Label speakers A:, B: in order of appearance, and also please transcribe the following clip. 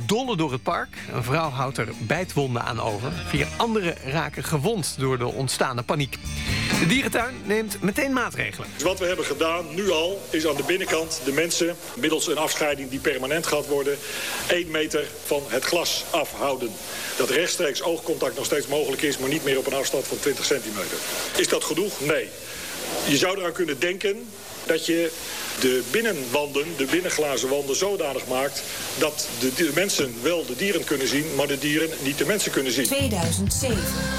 A: dollen door het park. Een vrouw houdt er bijtwonden aan over. 4 anderen raken gewond door de ontstane paniek. De dierentuin neemt meteen maatregelen.
B: Dus wat we hebben gedaan, nu al, is aan de binnenkant de mensen, middels een afscheiding die permanent gaat worden, 1 meter van het glas afhouden. Dat rechtstreeks oogcontact nog steeds mogelijk is, maar niet meer op een afstand van 20 centimeter. Is dat genoeg? Nee. Je zou eraan kunnen denken dat je de binnenwanden, de binnenglazen wanden zodanig maakt dat de mensen wel de dieren kunnen zien, maar de dieren niet de mensen kunnen zien.
C: 2007.